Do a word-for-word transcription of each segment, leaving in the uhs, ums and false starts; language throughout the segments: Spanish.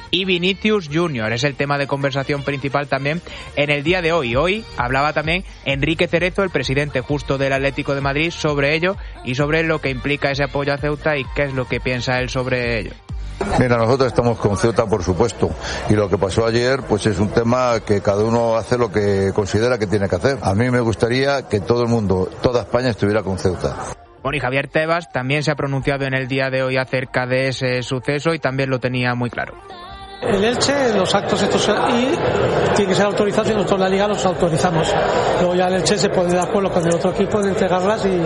y Vinicius Junior. Es el tema de conversación principal también en el día de hoy. Hoy hablaba también Enrique Cerezo, el presidente justo del Atlético de Madrid, sobre ello y sobre lo que implica ese apoyo a Ceuta y qué es lo que piensa él sobre ello. Mira, nosotros estamos con Ceuta, por supuesto, y lo que pasó ayer pues es un tema que cada uno hace lo que considera que tiene que hacer. A mí me gustaría que todo el mundo, toda España estuviera con Ceuta. Bueno, y Javier Tebas también se ha pronunciado en el día de hoy acerca de ese suceso y también lo tenía muy claro. El Elche, los actos estos y tiene que ser autorizados y nosotros la Liga los autorizamos. Luego ya el Elche se pone de acuerdo con el otro equipo de entregarlas y,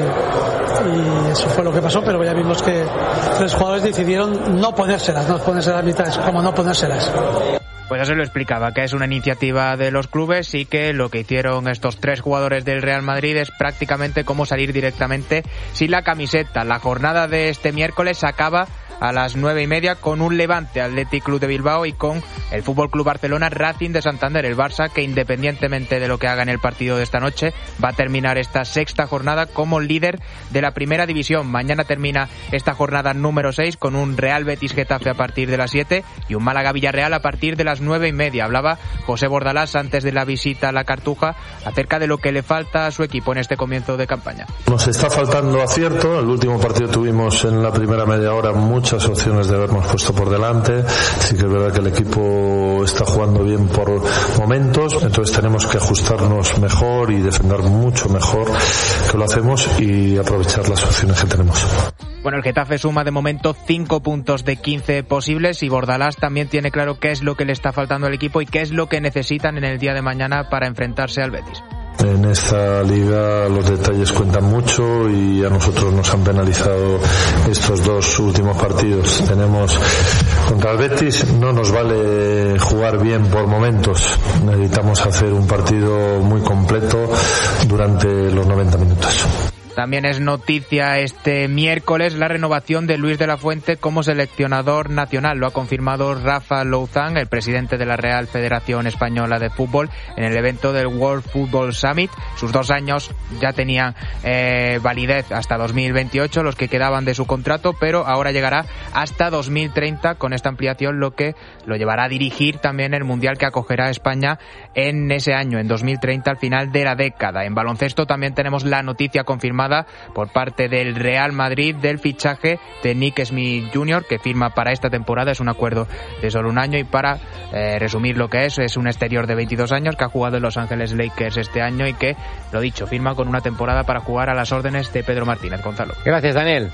y eso fue lo que pasó, pero ya vimos que tres jugadores decidieron no ponérselas, no ponérselas a mitad, como no ponérselas. Pues eso lo explicaba, que es una iniciativa de los clubes y que lo que hicieron estos tres jugadores del Real Madrid es prácticamente como salir directamente sin la camiseta. La jornada de este miércoles acaba a las nueve y media con un Levante Athletic Club de Bilbao y con el F C Barcelona Racing de Santander. El Barça, que independientemente de lo que haga en el partido de esta noche, va a terminar esta sexta jornada como líder de la primera división. Mañana termina esta jornada número seis con un Real Betis Getafe a partir de las siete y un Málaga Villarreal a partir de las nueve y media. Hablaba José Bordalás antes de la visita a la Cartuja acerca de lo que le falta a su equipo en este comienzo de campaña. Nos está faltando acierto. El último partido tuvimos en la primera media hora muchas opciones de habernos puesto por delante. Sí que es verdad que el equipo está jugando bien por momentos, entonces tenemos que ajustarnos mejor y defender mucho mejor que lo hacemos y aprovechar las opciones que tenemos. Bueno, el Getafe suma de momento cinco puntos de quince posibles y Bordalás también tiene claro qué es lo que le está faltando al equipo y qué es lo que necesitan en el día de mañana para enfrentarse al Betis. En esta liga los detalles cuentan mucho y a nosotros nos han penalizado estos dos últimos partidos. Tenemos contra el Betis, no nos vale jugar bien por momentos. Necesitamos hacer un partido muy completo durante los noventa minutos. También es noticia este miércoles la renovación de Luis de la Fuente como seleccionador nacional. Lo ha confirmado Rafa Louzán, el presidente de la Real Federación Española de Fútbol, en el evento del World Football Summit. Sus dos años ya tenían eh, validez hasta dos mil veintiocho, los que quedaban de su contrato, pero ahora llegará hasta dos mil treinta con esta ampliación, lo que lo llevará a dirigir también el Mundial que acogerá a España en ese año, en dos mil treinta, al final de la década. En baloncesto también tenemos la noticia confirmada por parte del Real Madrid del fichaje de Nick Smith junior, que firma para esta temporada. Es un acuerdo de solo un año y para eh, resumir lo que es, es un exterior de veintidós años que ha jugado en Los Ángeles Lakers este año y que, lo dicho, firma con una temporada para jugar a las órdenes de Pedro Martínez. Gonzalo. Gracias, Daniel.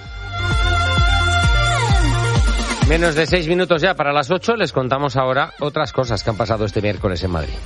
Menos de seis minutos ya para las ocho, les contamos ahora otras cosas que han pasado este miércoles en Madrid.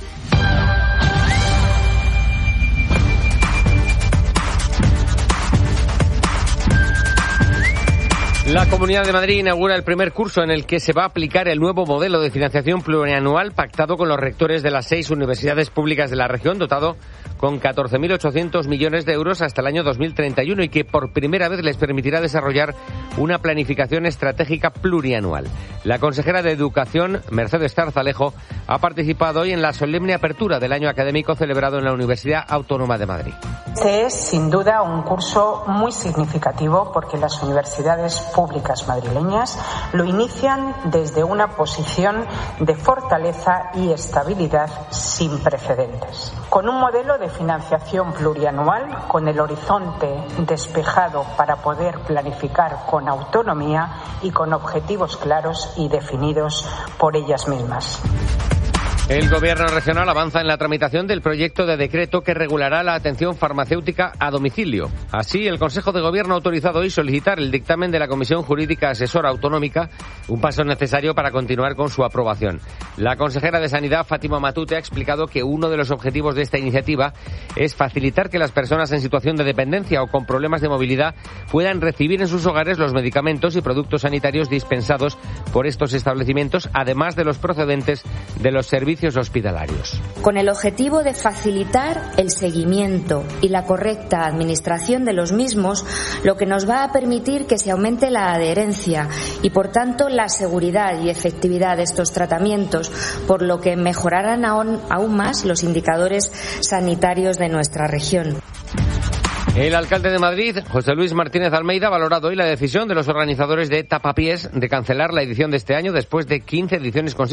La Comunidad de Madrid inaugura el primer curso en el que se va a aplicar el nuevo modelo de financiación plurianual pactado con los rectores de las seis universidades públicas de la región, dotado con catorce mil ochocientos millones de euros hasta el año dos mil treinta y uno y que por primera vez les permitirá desarrollar una planificación estratégica plurianual. La consejera de Educación, Mercedes Tarzalejo, ha participado hoy en la solemne apertura del año académico celebrado en la Universidad Autónoma de Madrid. Este es, sin duda, un curso muy significativo porque las universidades públicas madrileñas lo inician desde una posición de fortaleza y estabilidad sin precedentes, con un modelo de financiación plurianual con el horizonte despejado para poder planificar con autonomía y con objetivos claros y definidos por ellas mismas. El Gobierno regional avanza en la tramitación del proyecto de decreto que regulará la atención farmacéutica a domicilio. Así, el Consejo de Gobierno ha autorizado hoy solicitar el dictamen de la Comisión Jurídica Asesora Autonómica, un paso necesario para continuar con su aprobación. La consejera de Sanidad, Fátima Matute, ha explicado que uno de los objetivos de esta iniciativa es facilitar que las personas en situación de dependencia o con problemas de movilidad puedan recibir en sus hogares los medicamentos y productos sanitarios dispensados por estos establecimientos, además de los procedentes de los servicios hospitalarios. Con el objetivo de facilitar el seguimiento y la correcta administración de los mismos, lo que nos va a permitir que se aumente la adherencia y, por tanto, la seguridad y efectividad de estos tratamientos, por lo que mejorarán aún, aún más los indicadores sanitarios de nuestra región. El alcalde de Madrid, José Luis Martínez Almeida, ha valorado hoy la decisión de los organizadores de Tapapiés de cancelar la edición de este año después de quince ediciones consecutivas.